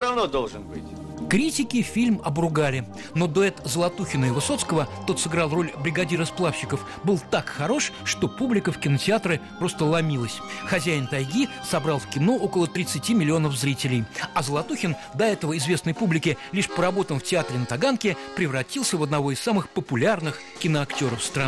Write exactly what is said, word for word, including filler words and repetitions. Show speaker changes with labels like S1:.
S1: равно должен быть.
S2: Критики фильм обругали, но дуэт Золотухина и Высоцкого, тот сыграл роль бригадира сплавщиков, был так хорош, что публика в кинотеатры просто ломилась. «Хозяин тайги» собрал в кино около тридцати миллионов зрителей, а Золотухин, до этого известной публике лишь поработав в театре на Таганке, превратился в одного из самых популярных киноактеров страны.